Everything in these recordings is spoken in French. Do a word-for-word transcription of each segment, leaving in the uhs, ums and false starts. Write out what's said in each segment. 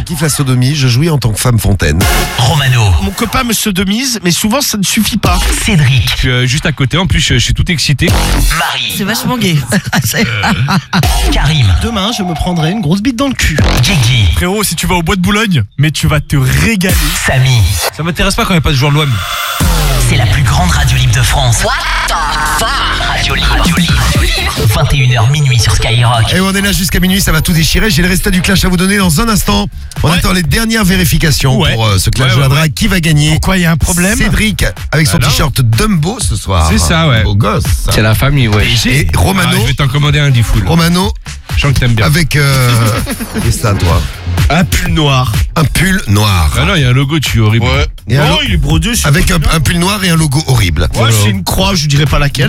kiffe la sodomie, je jouis en tant que femme fontaine. Romano. Mon copain me sodomise, mais souvent ça ne suffit pas. Cédric. Je suis euh, juste à côté, en plus je, je suis tout excité. Marie. C'est vachement gay. Karim. Demain, je me prendrai une grosse bite dans le cul. Guigui. Frérot, si tu vas au bois de Boulogne, mais tu vas te régaler. Samy. Ça m'intéresse pas quand il n'y a pas de joueur de l'O M. C'est la plus grande radio libre de France. What the fuck? Radio libre. Radio libre. vingt et une heures minuit sur Skyrock. Et on est là jusqu'à minuit, ça va tout déchirer. J'ai le résultat du clash à vous donner dans un instant. On Ouais. attend les dernières vérifications Ouais. pour euh, ce clash Ouais, de la ouais, drague. Qui va gagner? Pourquoi il y a un problème? Cédric avec son Alors t-shirt Dumbo ce soir. C'est ça, ouais. Beau gosse. C'est la famille, ouais. Et Romano, Ah, je vais t'en commander un du full. Romano Je sens que t'aimes bien. avec euh, qu'est-ce que ça toi? Un pull noir. Un pull noir. Ah non, il y a un logo dessus horrible. Ouais. Et un Oh, lo- il est brodé. c'est Avec trop un, bien. un pull noir et un logo horrible. Ouais, c'est une croix, je dirais pas laquelle.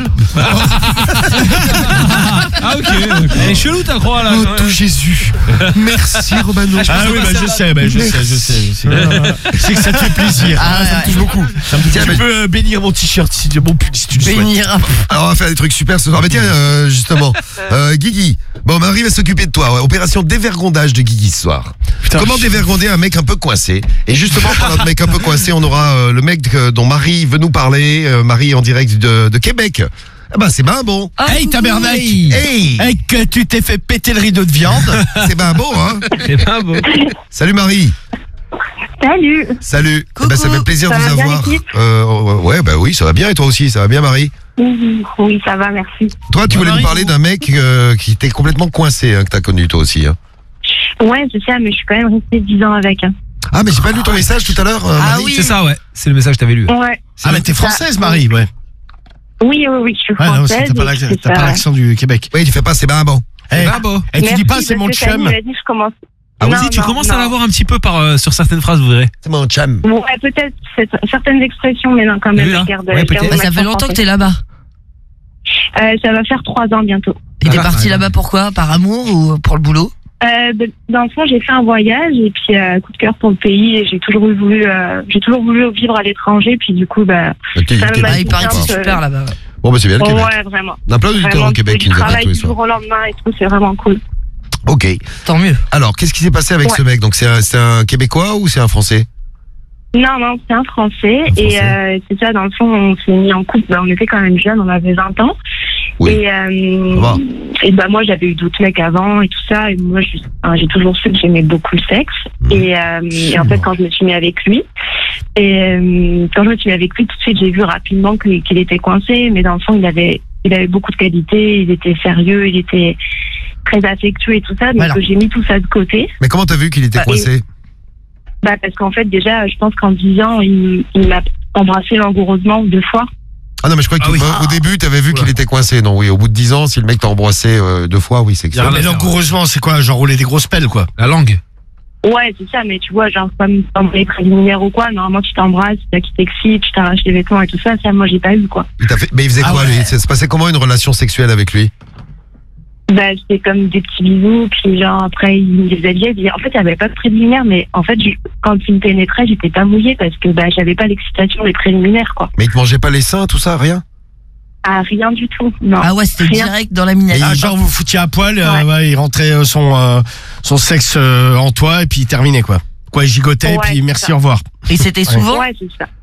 Ah ok. Elle est chelou ta croix là. Oh tout Jésus. Merci Romano. Ah oui, bah, je sais, bah, je sais, je sais, je sais. Je sais que ça te fait plaisir. Ah, ça me touche beaucoup. Ça me touche. Tiens, Tu mais- peux euh, bénir mon t-shirt, si tu mon pull, si tu le souhaites. Bénir. Alors on va faire des trucs super ce soir. Mais tiens, euh, justement, euh, Guigui. Bon, Marie va s'occuper de toi. Ouais. Opération dévergondage de Guigui ce soir. Putain, Comment je- dévergonder un mec un peu coincé? Et justement, parlant de mec un peu coincé, on aura euh, le mec euh, dont Marie veut nous parler. Euh, Marie en direct de, de Québec. Ah bah c'est ben bon. Hey, tabernacle. Hey, Hey, que tu t'es fait péter le rideau de viande. c'est ben bon, hein. C'est pas beau. Salut Marie. Salut. Salut. Coucou. Eh ben, ça fait plaisir Ça de vous va bien, avoir. l'équipe Euh, ouais, bah oui, ça va bien. Et toi aussi, ça va bien, Marie? Oui, oui, ça va, merci. Toi, tu Ouais, voulais Marie, me parler vous- d'un mec euh, qui était complètement coincé, hein, que t'as connu toi aussi. Hein. Ouais, c'est ça, mais je suis quand même restée dix ans avec. Hein. Ah, mais j'ai pas lu ton message tout à l'heure, euh, Ah Marie. oui. C'est ça, ouais. C'est le message que t'avais lu. Ouais. Ah, mais t'es française, Marie, ouais. Oui, oui, oui, je suis Ouais, non, française. c'est- t'as pas et l'accent- c'est t'as pas ça. l'accent du Québec. Oui, tu fais pas, c'est ben bon. Eh, pas beau. eh, tu Merci, dis pas, c'est parce mon que Samy chum. m'a dit, je commence. Ah oui, Non, tu non, commences non. à l'avoir un petit peu par, euh, sur certaines phrases, vous verrez. C'est mon chum. Ouais, peut-être c'est- certaines expressions, mais non, quand même. Oui, hein. je garde- Ouais, je peut-être. garde Bah, mon ça fait accent longtemps que français. t'es là-bas. Euh, ça va faire trois ans bientôt. Et t'es Ah, parti ouais. là-bas pourquoi? Par amour ou pour le boulot? Euh, ben, dans le fond, j'ai fait un voyage et puis euh, coup de cœur pour le pays. Et j'ai toujours voulu, euh, j'ai toujours voulu vivre à l'étranger. Puis du coup, bah, Ok, Ça Québec. m'a Ah, il paraît que c'est Euh, super là-bas. Bon, bah c'est bien le Québec. ouais, vraiment. On a plein d'auditeurs Vraiment, au Québec qui du nous appellent travail tous les du soirs. jour au lendemain et tout, c'est vraiment cool. Ok. Tant mieux. Alors, qu'est-ce qui s'est passé avec Ouais. ce mec? Donc, c'est un, c'est un Québécois ou c'est un Français? Non, non, c'est un Français. Un Français. Et euh, c'est ça, dans le fond, on s'est mis en couple. Ben, on était quand même jeunes, on avait vingt ans. Oui. Et, euh, Ça va. et ben, moi, j'avais eu d'autres mecs avant et tout ça. Et moi, je- hein, j'ai toujours su que j'aimais beaucoup le sexe. Mmh. Et, euh, et en fait, quand je me suis mis avec lui, et euh, quand je me suis mis avec lui, tout de suite, j'ai vu rapidement qu'il qu'il était coincé. Mais dans le fond, il avait, il avait beaucoup de qualités. Il était sérieux, il était très affectueux et tout ça. Donc, Voilà. j'ai mis tout ça de côté. Mais comment t'as vu qu'il était Bah, coincé? Bah, parce qu'en fait, déjà, je pense qu'en dix ans, il, il m'a embrassé langoureusement deux fois. Ah non, mais je crois Ah qu'au oui. au début, t'avais vu qu'il était coincé. Non, oui, au bout de dix ans, si le mec t'a embrassé euh, deux fois, oui, c'est que Y a ça. rien Mais à faire. langoureusement, c'est quoi? Genre rouler des grosses pelles, quoi. La langue. Ouais, c'est ça, mais tu vois, genre, comme dans les préliminaires ou quoi, normalement, tu t'embrasses, tu t'excites, tu t'arraches les vêtements et tout ça, ça, moi, j'ai pas eu, quoi. Il t'a fait... Mais il faisait Ah quoi, ouais. lui? Ça se passait comment une relation sexuelle avec lui? Bah, c'était comme des petits bisous, puis genre, après, il me faisait bien, en fait, il y avait pas de préliminaire, mais en fait, je- quand il me pénétrait, j'étais pas mouillée parce que, bah, j'avais pas l'excitation des préliminaires, quoi. Mais il te mangeait pas les seins, tout ça, rien? Ah, rien du tout, non. Ah ouais, c'était Rien. direct dans la minette. Et Ah, genre, vous foutiez à poil, euh, Ouais. ouais, il rentrait euh, son, euh, son sexe euh, en toi et puis il terminait, quoi. Quoi, il gigotait et Ouais, puis c'est merci, ça. au revoir. Et c'était souvent? Ouais, c'est ça.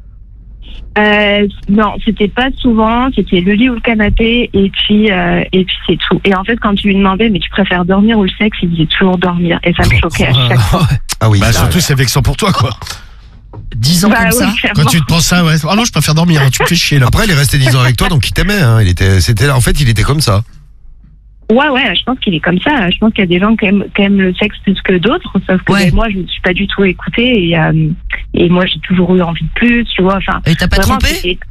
Euh, non, c'était pas souvent, c'était le lit ou le canapé, et puis, euh, et puis c'est tout. Et en fait, quand tu lui demandais, mais tu préfères dormir ou le sexe, il disait toujours dormir, et ça me choquait à chaque fois. Ah oui. Bah, ça- surtout, c'est vexant pour toi, quoi. dix ans Bah comme oui, ça? clairement. Quand tu te penses ça, ouais. Ah non, je préfère dormir, hein, tu me fais chier, là. Après, il est resté dix ans avec toi, donc il t'aimait. Hein. Il était, c'était, en fait, il était comme ça. Ouais, ouais, je pense qu'il est comme ça. Je pense qu'il y a des gens qui aiment, qui aiment le sexe plus que d'autres, sauf que Ouais. ben, moi, je ne suis pas du tout écoutée, et, euh, et moi, j'ai toujours eu envie de plus, tu vois. Enfin, Et t'as pas vraiment, trompé? c'était-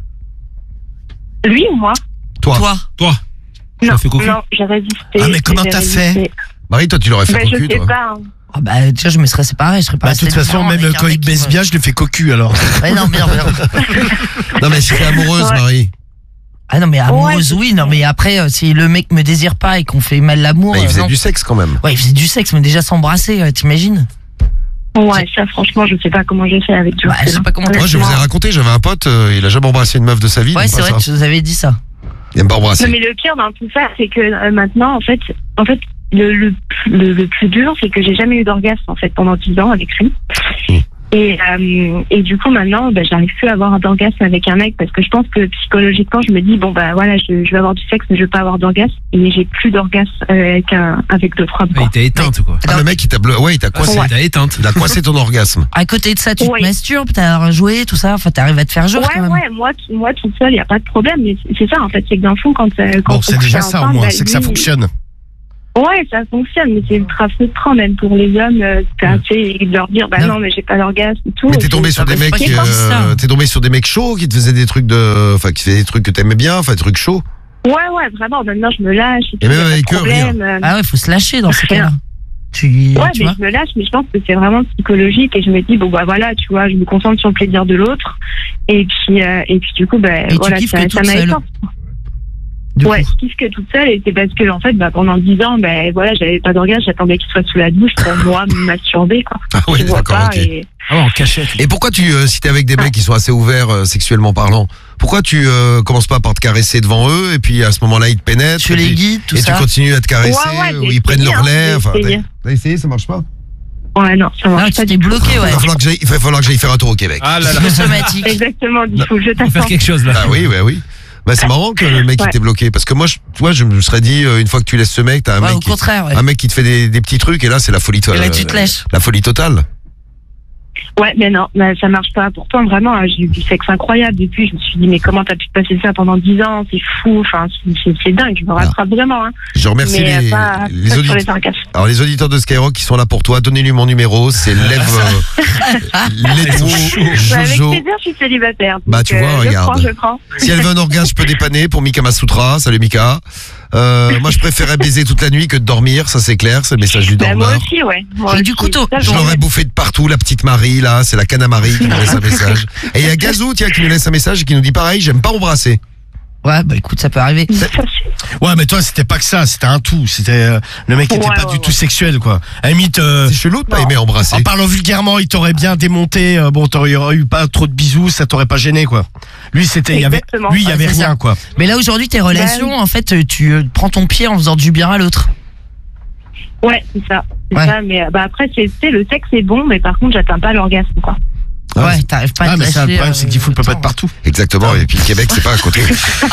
Lui ou moi? Toi. Toi? Toi. Tu Non, l'as fait cocu? non, j'ai résisté. Ah, mais comment j'ai t'as résisté. fait? Marie, toi, tu l'aurais fait Ben, je cocu, sais toi. pas. hein. Ah bah déjà je me serais séparé, je serais pas Bah, de toute restée façon, longtemps même avec quand un il mec qui baisse me- bien, je le fais cocu, alors. Ouais non bien bien. Non, mais je serais amoureuse, Ouais. Marie. Ah non mais amoureuse Ouais, oui, non mais après euh, si le mec me désire pas et qu'on fait mal l'amour, Mais il euh, faisait non. du sexe quand même. Ouais il faisait du sexe mais déjà s'embrasser, euh, t'imagines? Ouais, ça, franchement, je sais pas comment j'ai fait avec du Bah, recul, je sais pas comment hein. t'as Moi, je vous ai Honnêtement. raconté, j'avais un pote, euh, il a jamais embrassé une meuf de sa vie. Ouais il aime c'est pas vrai ça. que je vous avais dit ça. Il aime pas embrasser. Non, mais le pire dans tout ça, c'est que euh, maintenant, en fait, en fait, le, le, le, le plus dur, c'est que j'ai jamais eu d'orgasme en fait pendant dix ans avec lui. Mmh. Et, euh, et du coup maintenant, bah, j'arrive plus à avoir d'orgasme avec un mec parce que je pense que psychologiquement, je me dis bon bah voilà, je, je vais avoir du sexe, mais je vais pas avoir d'orgasme. Et j'ai plus d'orgasme euh, avec un, avec d'autres hommes. Il t'a éteinte quoi. Ah, le mec, il t'a bleu... ouais, il t'a Ah, coincé. c'est- T'as éteinte. Il a coincé ton orgasme. À côté de ça, tu Ouais. te masturbes, t'as joué, tout ça. Enfin, t'arrives à te faire jour Ouais, quand même. ouais, moi, t- moi toute seule, il n'y a pas de problème. Mais c'est- c'est ça, en fait, c'est que dans le fond, quand, euh, quand Bon, on c'est couche déjà ça au ensemble, moins, bah, c'est que ça lui, fonctionne. Ouais, ça fonctionne, mais c'est ultra frustrant, même pour les hommes, euh, t'as, tu sais, de leur dire, bah Non. non, mais j'ai pas d'orgasme et tout. Mais t'es tombé C'est- sur des faut mecs, pas qu'ils pensent ça. euh, t'es tombé sur des mecs chauds qui te faisaient des trucs de, enfin, qui faisaient des trucs que t'aimais bien, enfin, des trucs chauds. Ouais, ouais, vraiment, maintenant, je me lâche. Et, Et tout, même y a pas de avec eux, problème, euh. Ah ouais, faut se lâcher dans ces Rien. cas-là. Tu, Ouais, tu mais vois. je me lâche, mais je pense que c'est vraiment psychologique et je me dis, bon, bah voilà, tu vois, je me concentre sur le plaisir de l'autre. Et puis, euh, et puis du coup, bah, tu voilà, kiffes ça, que ça toute m'a seule. éteinte. Du Ouais, coup. je kiffe que toute seule et c'est parce que, en fait, bah, pendant dix ans, bah, voilà, j'avais pas d'orgasme, j'attendais qu'il soit sous la douche pour moi me masturber, quoi. Ah ouais, Je vois d'accord, pas ok. et- Ah ouais, en cachette. Et pourquoi tu, euh, si t'es avec des mecs qui sont assez ouverts euh, sexuellement parlant, pourquoi tu euh, commences pas par te caresser devant eux et puis à ce moment-là ils te pénètrent Tu et les puis- guides, tout et ça. tu continues à te caresser Ouais, ouais, ou j'ai ils prennent essayé, leur hein, lait, j'ai enfin, essayé. t'as t'as essayé, ça marche pas. Ouais, non, ça marche Ah, pas tu t'es du tout. bloqué, ouais. Il va falloir que j'aille, il va falloir que j'aille faire un tour au Québec. Ah là là. Somatique. Exactement, du coup, je Faut faire t'attends. quelque chose là. Ah oui, oui, oui. Bah c'est marrant que le mec il Ouais. t'ait bloqué parce que moi, je, tu vois, je me serais dit euh, une fois que tu laisses ce mec, t'as un Ouais, mec, au qui, contraire, ouais. un mec qui te fait des, des petits trucs et là c'est la folie, Et là, euh, tu te lèches. la folie totale. Ouais, mais non, bah, ça marche pas. Pourtant, vraiment, hein, j'ai eu du sexe incroyable depuis. Je me suis dit, mais comment t'as pu te passer ça pendant dix ans? C'est fou, enfin, c'est- c'est c'est dingue. Je me rattrape vraiment, hein. Je remercie mais les, euh, pas, les pas sur auditeurs. les orgasmes. Alors les auditeurs de Skyrock qui sont là pour toi, donnez-lui mon numéro, c'est Lève Let's Bah, avec Jojo. plaisir, je suis célibataire. Bah, donc, tu vois, euh, regarde. Je prends, je prends. Si elle veut un orgasme, je peux dépanner pour Mika Masutra. Salut Mika. Euh, moi je préférais baiser toute la nuit que de dormir, ça c'est clair, c'est le message du Bah, moi dormeur. aussi, ouais. Moi Et aussi. du coup, toi, Ça, Je j'en l'aurais ai- bouffé de partout, la petite Marie là, c'est la canne à Marie qui nous laisse un message. Et il y a Gazou tiens qui nous laisse un message et qui nous dit pareil, j'aime pas embrasser. Ouais, bah écoute, ça peut arriver. Ça, c'est- Ouais, mais toi, c'était pas que ça, c'était un tout. C'était euh, le mec était Ouais, pas ouais, du ouais. tout sexuel, quoi. À la limite, euh, C'est chelou de pas Non. aimer embrasser. en parlant vulgairement, il t'aurait bien démonté. euh, bon, t'aurais aurais eu pas trop de bisous, ça t'aurait pas gêné, quoi. Lui, c'était, il y avait, Exactement. lui, il y Ouais, avait c'est rien, ça. quoi. Mais là, aujourd'hui, tes relations, Bah, en fait, euh, tu euh, prends ton pied en faisant du bien à l'autre. Ouais, c'est ça. C'est Ouais. ça. Mais euh, bah, après, c'est, tu sais, le sexe est bon, mais par contre, j'atteins pas l'orgasme, quoi. Ah, Ouais, t'arrives pas à Ah, te mais ça, le lâcher, problème, euh, c'est que Diffoul peut pas être temps. partout. Exactement, et puis le Québec c'est pas à côté.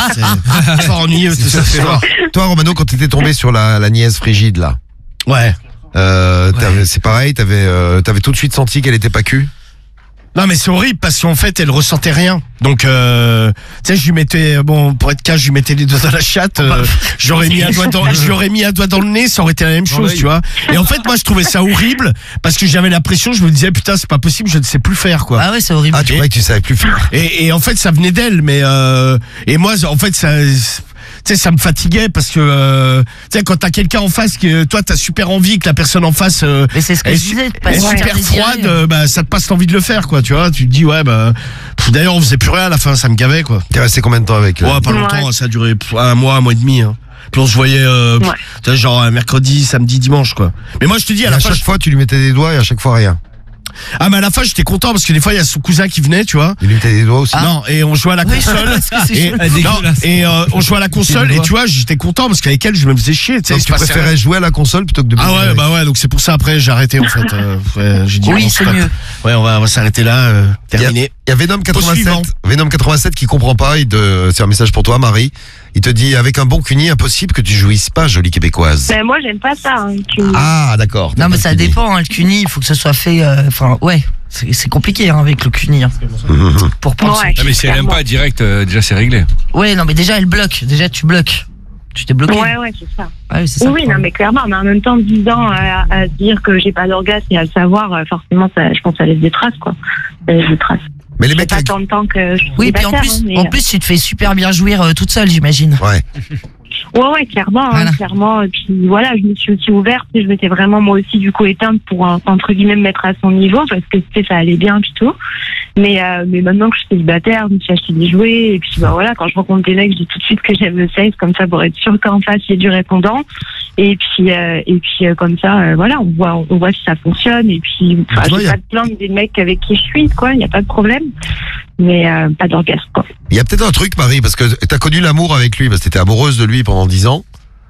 C'est fort ennuyeux, tout ça, c'est fort. Toi Romano, quand t'étais tombé sur la, la nièce frigide là, Ouais. euh, t'avais- c'est pareil, t'avais euh, t'avais tout de suite senti qu'elle était pas cul. Non, mais c'est horrible parce qu'en fait, elle ressentait rien. Donc, euh, tu sais, je lui mettais, bon, pour être cash, je lui mettais les doigts dans la chatte. euh, j'aurais mis un doigt dans, je lui aurais mis un doigt dans le nez, ça aurait été la même chose, l'œil. tu vois. Et en fait, moi, je trouvais ça horrible parce que j'avais l'impression, je me disais, putain, c'est pas possible, je ne sais plus faire, quoi. Ah ouais, c'est horrible. Ah tu croyais que tu savais plus faire. Et, et en fait, ça venait d'elle, mais euh, et moi, en fait, ça, tu sais, ça me fatiguait parce que, euh, tu sais, quand t'as quelqu'un en face que toi, t'as super envie que la personne en face euh, Mais c'est ce que est, je su- disais. de pas est se faire super désirer. froide, euh, bah, ça te passe l'envie de le faire, quoi, tu vois. Tu te dis, ouais, bah, pff, d'ailleurs, on faisait plus rien à la fin, ça me gavait, quoi. T'es resté combien de temps avec euh, Ouais, pas Ouais. longtemps, ça a duré pff, un mois, un mois et demi. Hein. Puis on se voyait, euh, pff, Ouais. tu sais, genre un mercredi, samedi, dimanche, quoi. Mais moi, je te dis, Et à la à fin, chaque je- fois tu lui mettais des doigts et à chaque fois rien. ah, mais à la fin, j'étais content parce que des fois, il y a son cousin qui venait, tu vois. Il lui mettait des doigts aussi. Non, et on jouait à la Oui, console. parce que c'est Et, chaud. Ah, non, dégueulasse. et euh, on jouait à la console et tu vois, j'étais content parce qu'avec elle, je me faisais chier. Tu sais, il Donc se tu passait préférais rien. jouer à la console plutôt que de Ah baiser ouais, avec. bah ouais, donc c'est pour ça après j'ai arrêté en fait. Euh, ouais, j'ai dit Oui, bon, c'est stop. mieux. Ouais, on va, on va s'arrêter là, euh, terminé. Il y a Venom suivant. quatre-vingt-sept, Venom quatre-vingt-sept qui comprend pas, il te, c'est un message pour toi Marie. Il te dit avec un bon cuni impossible que tu jouisses pas, jolie québécoise. Ben, moi, j'aime pas ça. Hein, que- Ah d'accord. t'as Non, pas mais le ça cuni. dépend. Hein, le cuni, il faut que ce soit fait. euh, Enfin, ouais, c'est c'est compliqué hein, avec le cuni. Hein, Mhm. pour prendre. Ouais, Ah, mais si elle aime clairement. pas direct, euh, déjà c'est réglé. son- Ouais, non, mais déjà, elle bloque. Déjà, tu bloques. Tu t'es bloqué. Ouais, ouais, c'est ça. Ouais, c'est ça. Oui, non, mais clairement, mais en même temps, dix ans à, à se dire que j'ai pas d'orgasme et à le savoir, euh, forcément, ça, je pense que ça laisse des traces, quoi. Ça laisse des traces. Mais les J'ai mecs, pas avec- tant de temps que je suis Oui, puis en célibataire, plus, hein, mais, en euh, plus, tu te fais super bien jouir euh, toute seule, j'imagine. ouais. Ouais, ouais, clairement, hein, Voilà. clairement. Et puis voilà, je me suis aussi ouverte et je m'étais vraiment moi aussi du coup éteinte pour euh, entre guillemets me mettre à son niveau parce que tu sais, ça allait bien puis tout. Mais euh, mais maintenant que je suis célibataire, je me suis acheté des jouets et puis bah voilà, quand je rencontre des mecs, je dis tout de suite que j'aime le sexe comme ça pour être sûr qu'en face il y ait du répondant. Et puis euh, et puis euh, comme ça, euh, voilà, on voit on voit si ça fonctionne et puis enfin, Tu vois, j'ai y a- pas de plainte des mecs avec qui je suis quoi, il y a pas de problème. Mais euh, pas d'orgasme quoi. Il y a peut-être un truc Marie parce que t'as connu l'amour avec lui parce que t'étais amoureuse de lui pendant dix ans.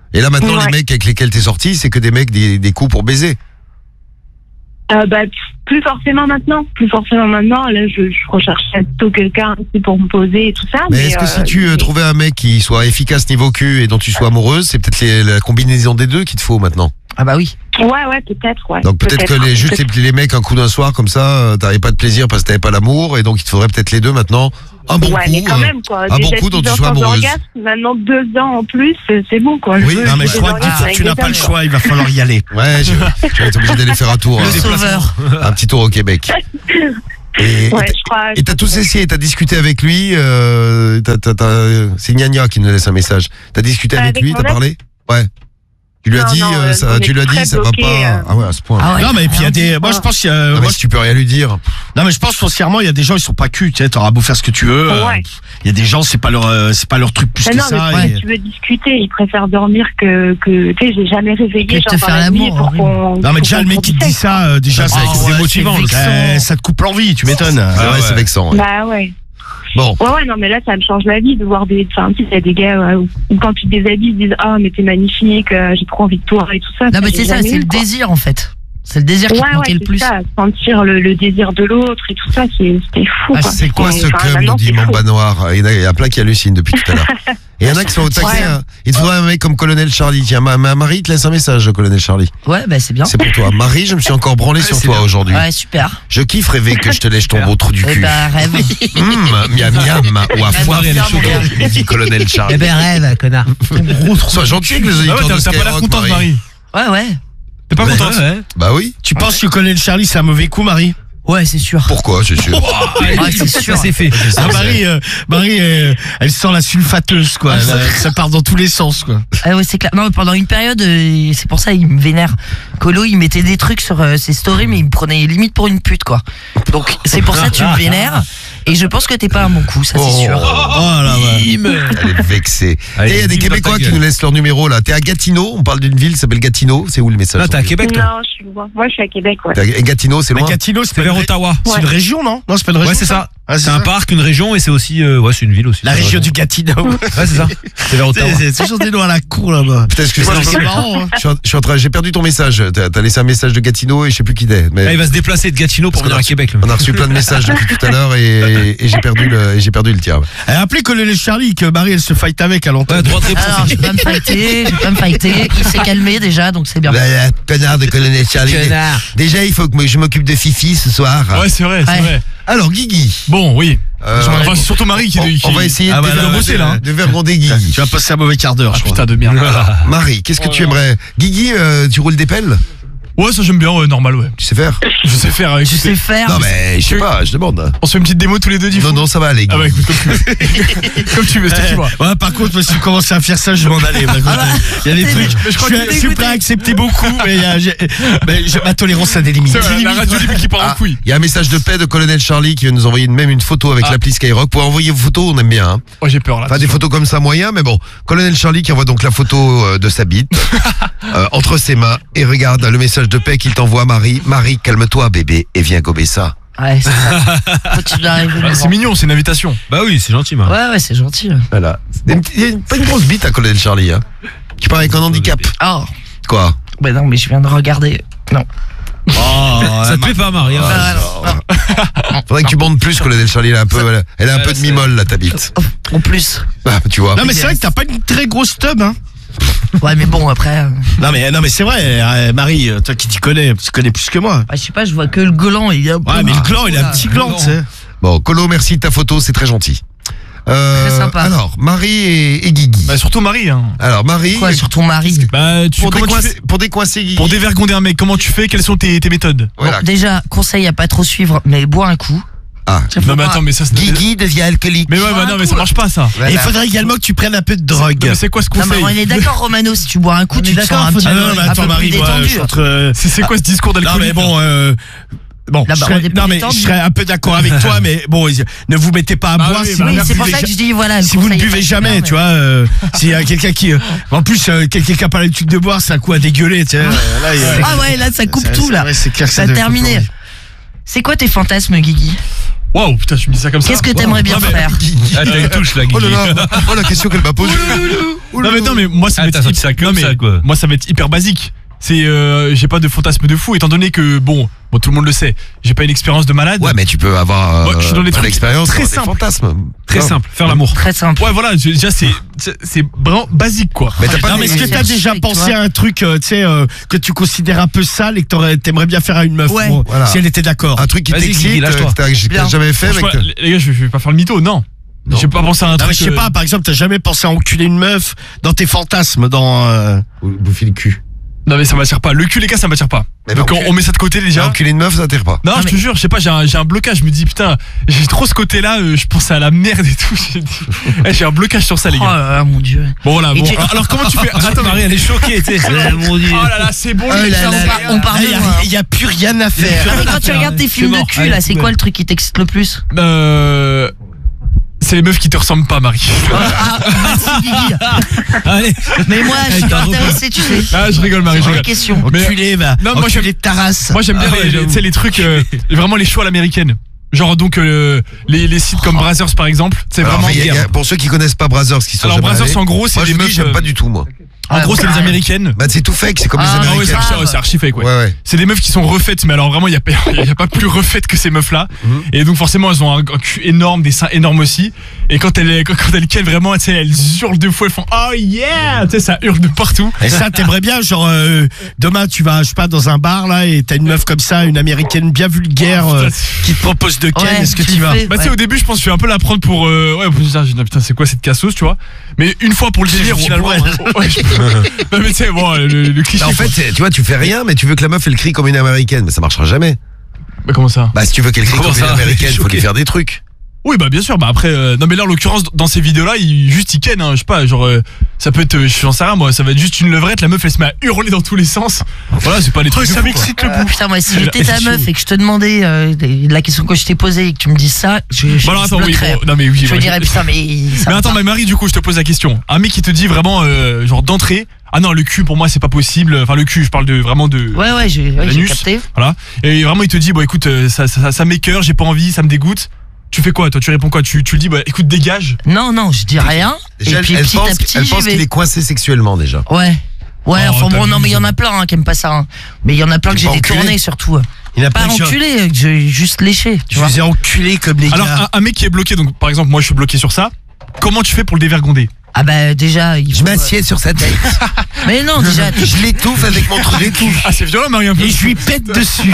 Et là maintenant, Ouais. les mecs avec lesquels t'es sorti, c'est que des mecs, des, des coups pour baiser. Euh, bah, plus forcément maintenant. Plus forcément maintenant. Là, je, je recherchais plutôt quelqu'un aussi pour me poser et tout ça. Mais, Mais, est-ce que euh, si tu euh, mais- trouvais un mec qui soit efficace niveau cul et dont tu sois amoureuse, c'est peut-être les- la combinaison des deux qu'il te faut maintenant. Ah bah oui. Ouais, ouais, peut-être, ouais. Donc peut-être que les, juste les, les mecs un coup d'un soir comme ça, euh, t'avais pas de plaisir parce que t'avais pas l'amour et donc il te faudrait peut-être les deux maintenant. Un bon ouais, coup. mais quand euh, même, quoi. un Déjà bon coup dont six tu ans sois sans amoureuse. orgasme, maintenant deux ans en plus, c'est c'est bon, quoi. Oui, Je veux- Non mais je je veux crois des que orgasmes tu avec n'as des pas le hommes, choix, il va falloir y aller. Ouais, je, je vais être obligé d'aller faire un tour, Le hein, sauveur. un petit tour au Québec. Et Ouais, je crois. et t'as tous essayé, t'as discuté avec lui, euh, t'as, t'as, t'as- c'est Gnagna qui nous laisse un message. T'as discuté Pas avec avec lui, mon t'as ex parlé? Ouais. Tu lui as Non, dit, non, euh, euh, ça, on tu est lui as dit, très ça va bloqués, pas. euh. Ah ouais, à ce point. Ah ouais. Non mais puis il y a des, moi je pense qu'il y a, Non, moi, mais si tu peux rien lui dire. non mais je pense foncièrement il y a des gens ils sont pas cul, tu sais, t'auras beau faire ce que tu veux. euh, Ouais. Il y a des gens c'est pas leur, euh, c'est pas leur truc plus Mais que non, ça. mais et- si tu veux discuter, il préfère dormir que, que tu sais, j'ai jamais réveillé Que de te genre, faire dans la nuit l'amour, pour horrible. qu'on. Non mais pour déjà qu'on le mec qui te dit discute. ça, euh, déjà Ah, c'est c'est c'est ouais, démotivant. c'est vexant. Euh, ça te coupe l'envie, tu m'étonnes. Ah ouais, ouais. c'est vexant. Ouais. Bah ouais. Bon. Ouais, ouais, non, mais là, ça me change la vie de voir des. Enfin, tu sais, il y a des gars euh, où quand tu te déshabilles, ils disent ah, mais t'es magnifique, euh, j'ai trop envie de toi et tout ça. Non mais j'ai c'est ça, jamais c'est eu, le quoi. désir en fait. C'est le désir qui Ouais, te ouais, manquait le c'est plus. ça, sentir le, le désir de l'autre et tout ça, c'est- c'était fou. Ah, quoi. c'est quoi ce Enfin, cum, maintenant, nous dit c'est fou. Mamba Noir. Il y en a- il y a plein qui hallucinent depuis tout à l'heure. Et il y en a qui sont au taquet. Ouais. hein. Il te faudrait un mec comme Colonel Charlie. Tiens, ma, ma Marie te laisse un message, Colonel Charlie. Ouais, bah c'est bien. C'est pour toi. Marie, je me suis encore branlé sur c'est toi bien. aujourd'hui. Ouais, super. Je kiffe rêver que je te lèche ton beau trou du Eh cul. ben rêve. Hum, miam miam, ou à foire, Rêve, mon gars. lui dit Colonel Charlie. Eh ben rêve, connard. Sois gentil avec les Ah ouais, auditeurs t'as de t'as pas l'air Skyrock, contente, Marie. Ouais, ouais. T'es pas Ouais, contente? Bah oui. Tu penses que Colonel Charlie c'est un mauvais coup, Marie? Ouais, c'est sûr. Pourquoi, c'est sûr. Ouais, c'est sûr. Ça c'est fait. Ah, Marie, euh, Marie, euh, elle sent la sulfateuse quoi. Ah, Elle, euh, ça part dans tous les sens quoi. Ah ouais, c'est clair. Non, mais pendant une période, euh, c'est pour ça il me vénère. Colo, il mettait des trucs sur euh, ses stories, mais il me prenait limite pour une pute, quoi. Donc c'est pour ça que tu me vénères. Et je pense que t'es pas un bon coup, ça c'est Oh. sûr. Oh là ouais. Elle est vexée. Allez, Et il y a des bim dans ta Québécois qui gueule. nous laissent leur numéro là. T'es à Gatineau, on parle d'une ville qui s'appelle Gatineau. C'est où le message? Là, t'es à Québec, toi. Non, je suis loin. Moi, je suis à Québec, ouais. T'es à- Et Gatineau, c'est Mais loin. Gatineau, c'est C'est pas vers une ré- Ottawa. C'est une région, non? Non, c'est pas une région. Ouais, c'est ça. Ah, C'est un ça. parc, une région et c'est aussi, euh, ouais, c'est une ville aussi. La C'est région vrai. du Gatineau. Ouais, c'est ça. C'est vers Ottawa. C'est c'est toujours des noms à la cour là-bas. Putain, excuse-moi, C'est je suis- marrant. hein. je suis en- je suis en train, j'ai perdu ton message. T'as t'as laissé un message de Gatineau et je sais plus qui t'es. Ah, Mais il va se déplacer de Gatineau pour Parce qu'on venir a à reçu- Québec. le mec. on a reçu plein de messages depuis tout à l'heure et, et j'ai perdu le, et j'ai perdu le tien. Eh, Appelez Colonel Charlie que Marie elle se fight avec à Ouais, l'antenne. droit de réponse. Alors, je vais pas me fighter, je vais pas me fighter. Il s'est calmé déjà, donc c'est bien. Là, là, connard de colonel Charlie. Connard. Déjà, il faut que je m'occupe de Fifi ce soir. Ouais, c'est vrai, c'est Ouais. vrai. Alors, Guigui. Bon, oui. euh, Enfin, c'est surtout Marie qui. on, qui- on va essayer Ah, de, bah, là, de- bosser, là. hein. de vergonder Guigui. Tu vas passer un mauvais quart d'heure, Ah, je crois. putain de merde. Marie, qu'est-ce que tu aimerais? Guigui, euh, tu roules des pelles? Ouais, ça j'aime bien, ouais, normal, ouais. Tu sais faire? Je sais faire, euh, Tu écoutez. sais faire. Non, mais je sais pas, je demande. On se fait une petite démo tous les deux, du Non, coup. non, ça va aller, Ah, bah Guigui. écoute, comme tu veux. Comme tu veux, c'est toi qui vois. Ouais, par contre, moi, si vous commencez à faire ça, je vais m'en aller. Moi, il y a des t'es- trucs. mais je crois je, que suis- t'es je suis dégoûté. prêt à accepter beaucoup, mais, il y a- j'ai- mais j'ai- ma tolérance a des limites. C'est vrai, la radio libre qui part en Ah, couille. il y a un message de paix de Colonel Charlie qui va nous envoyer même une photo avec Ah. l'appli Skyrock. Pour envoyer vos photos, on aime bien. Hein. Oh, j'ai peur là. Enfin, des photos comme ça, moyen, mais bon. Colonel Charlie qui envoie donc la photo euh, de sa bite euh, entre ses mains. Et regarde le message de paix qu'il t'envoie, Marie. Marie, calme-toi, bébé, et viens gober ça. Ouais, c'est ça. Faut que tu arrives Ouais, c'est mignon, c'est une invitation. Bah oui, c'est gentil, Marie. Ouais, ouais, c'est gentil. Voilà. C'est une- Il y a une- pas une grosse bite à Colonel Charlie, hein. Qui paraît avec un handicap. Oh, Quoi? bah non, mais je viens de regarder. Non. Oh, Ça te plaît pas, Marie hein Ah, non, non. Faudrait que tu bandes plus, Colonel Charlie. Elle a un peu, elle a, elle a un Ouais, peu de c'est- mimole, là, ta bite. Oh, en plus. Ah, tu vois. Non, mais c'est vrai que t'as pas une très grosse tub, hein. Ouais, mais bon, après. euh, Non, mais, non, mais c'est vrai, euh, Marie, toi qui t'y connais, tu connais plus que moi. bah, je sais pas, je vois que le gland. Il y a un peu- Ouais, mais le gland, il a un Voilà. petit gland, tu sais. Bon, Colo, merci de ta photo, c'est très gentil. Euh, Très sympa. Alors, Marie et, et Guigui. Bah surtout Marie, hein. Alors, Marie, Quoi, sur ton mari? Bah, tu pour, comment tu décoincer, fais pour décoincer Guigui. pour dévergonder un mec, comment tu fais? Quelles sont tes, tes méthodes? Voilà. Bon, déjà, conseil à pas trop suivre, mais bois un coup. Ah, Ça, faut Non, mais pas- attends, mais ça c'est. Guigui devient alcoolique. Mais ouais, bah non, mais ça marche pas ça. Voilà. Et il faudrait également que tu prennes un peu de drogue. Non, mais c'est quoi ce Non, mais conseil? on est d'accord, Romano, si tu bois un coup, On tu est te sens d'accord, un faut- petit Ah peu, non, mais un attends, peu Marie, plus moi, je détendu. suis entre. euh, C'est c'est quoi ce discours Non, d'alcoolique? mais bon, euh, bon, Là, je bah, serais, on est plus non, mais détendu. je serais un peu d'accord avec toi, mais bon, ne vous mettez pas à Bah boire oui, si bah vous Oui, ne c'est pour buvez ça que ja- je dis, voilà. le si vous ne conseil est buvez pas jamais, super, tu vois, euh, s'il y a quelqu'un qui, euh, en plus, euh, quelqu'un qui a pas l'habitude de boire, c'est un coup à dégueuler, tu sais. euh, là, il y a- Ah ouais, là, ça coupe c'est- tout, c'est là. vrai, c'est clair que Ça a devient terminé. compliqué. C'est quoi tes fantasmes, Guigui? Waouh, putain, tu me dis ça comme ça. Qu'est-ce que t'aimerais bien Non, mais- faire? Ah, t'as une touche là, Oh là Guigui. là, oh la question qu'elle m'a posée. Non mais non mais moi ça Ah, va t'as être sorti ça hyper- comme non, mais ça, quoi. moi ça va être hyper basique. C'est euh, j'ai pas de fantasme de fou étant donné que bon, bon tout le monde le sait, j'ai pas une expérience de malade. Ouais, mais tu peux avoir euh, Ouais, je suis dans des pas trucs d'expérience, très dans des simples. fantasmes. Très Non. simple, faire l'amour. Très simple. Ouais voilà, je- déjà c'est c'est c'est vraiment basique quoi. Mais t'as pas Non, des- mais est-ce que t'as chercher, déjà tu pensé vois. à un truc, euh, tu sais, euh, que tu considères un peu sale et que t'aurais- t'aimerais bien faire à une meuf, Ouais. bon, Voilà. si elle était d'accord? un truc qui Vas-y, t'excite, Guigui, lâche-toi. euh, que t'as que Bien. t'as jamais fait, mec. Franchement, les- les gars, je, je vais pas faire le mytho, non. Non. J'ai pas pensé à un Non, truc. mais je sais euh, pas, par exemple, t'as jamais pensé à enculer une meuf dans tes fantasmes, dans... euh, Ou bouffer le cul. Non mais ça m'attire pas. Le cul les gars, ça m'attire pas. Mais Donc bah, on, on met ça de côté Déjà, déjà. enculer une meuf, ça t'attire pas. Non, Ah, je mais- te jure, je sais pas, j'ai un, j'ai un blocage. Je me dis putain, j'ai trop ce côté-là. euh, je pense à la merde et tout. J'ai dit- Eh, j'ai un blocage sur ça les Oh gars. là là, mon dieu. Bon voilà. Et Bon, tu- alors comment tu fais Attends, Marie, elle est choquée, tu sais. Mon dieu. Oh là là, c'est bon. Oh les là gars, là on là, parle- on parle Il de y, a- moi. il y a plus rien à faire. Ah, mais quand tu regardes tes films de mort. cul, Allez, là, c'est ouais. quoi le truc qui t'excite le plus? Euh, C'est les meufs qui te ressemblent pas, Marie. Ah, merci Guigui. Allez. Mais moi, je suis pas intéressé, tu sais. Ah, je rigole, Marie, je C'est une rigole. question. Mais- Enculé, va. Non, moi, Enculé j'aime- de ta race. Moi, j'aime bien Ah ouais, les, j'avoue. tu sais, les trucs, euh, vraiment les shows à l'américaine. Genre donc euh, les, les sites comme Brazzers par exemple, c'est Alors, vraiment. mais il y a- il y a- pour ceux qui connaissent pas Brazzers, qui sont Alors jamais Brazzers allés, en gros c'est moi je des vous dis, meufs. j'aime euh, pas du tout moi. En gros c'est les Ouais. américaines. Bah c'est tout fake, c'est comme Ah, les Ah ouais, américaines. c'est grave. archi, c'est archi fake ouais. Ouais ouais. C'est des meufs qui sont refaites, mais alors vraiment il y a, pas- il y a pas plus refaites que ces meufs là. Mhm. Et donc forcément elles ont un, un cul énorme, des seins énormes aussi. Et quand elles quand, quand elles ken vraiment, tu sais, elles hurlent deux fois, elles font oh yeah, tu sais ça hurle de partout. Et ça, t'aimerais bien, genre, euh, demain, tu vas, je sais pas, dans un bar, là, et t'as une meuf comme ça, une américaine bien vulgaire, Oh, euh, putain, qui te propose de ken, Ouais, est-ce que tu tu le vas? fais. Bah tu sais Ouais. au début je pense que je vais un peu la prendre pour euh, ouais pour dire non, putain c'est quoi cette cassos tu vois. Mais une fois pour le délire finalement. Ouais. Ouais, je- non mais tu sais bon le, le cliché. En fait, quoi. c'est- tu vois, tu fais rien, mais tu veux que la meuf elle crie comme une américaine, mais ça marchera jamais. Bah comment ça? Bah si tu veux qu'elle crie Comment comme une ça américaine, Je suis faut lui choqué. faire des trucs. Oui bah bien sûr bah après euh, non mais là en l'occurrence dans ces vidéos là il juste il ken hein, je sais pas genre euh, ça peut être euh, j'en sais rien moi ça va être juste une levrette la meuf elle se met à hurler dans tous les sens voilà c'est pas les trucs de ça fou, m'excite le Euh, bout. putain, moi, si Elle- j'étais elle ta est meuf chou. et que je te demandais euh, la question que je t'ai posée et que tu me dises ça, je, je, quoi. Bah alors je attends oui bloquerais. bon, non mais oui Je me ouais, dirais, putain, mais. ça mais va attends pas. mais Marie du coup je te pose la question un mec qui te dit vraiment euh, genre d'entrée ah non le cul pour moi c'est pas possible enfin le cul je parle de vraiment de Ouais, ouais, j'ai ouais, j'ai L'anus. capté. voilà et vraiment il te dit bon écoute euh, ça ça, ça, ça m'écoeure j'ai pas envie ça me dégoûte tu fais quoi toi tu réponds quoi tu tu le dis bah écoute dégage Non, non, je dis rien. Déjà, Et elle, puis elle petit pense, à petit, elle j'y pense vais. qu'il est coincé sexuellement déjà. Ouais. Ouais, Oh, enfin bon, non, t'abuses. mais il y en a plein hein, qui aiment pas ça. hein. Mais il y en a plein que T'es j'ai pas enculé détourné surtout. Il a Pas pas de enculé, que j'ai juste léché, tu Je vois. les ai enculés comme les alors gars. un, un mec qui est bloqué donc par exemple moi je suis bloqué sur ça comment tu fais pour le dévergonder Ah bah déjà, il Je faut- m'assieds sur sa tête. Mais non, déjà, tu- Je l'étouffe avec mon truc d'étouffe. ah c'est violent Marie un peu Et je lui pète dessus.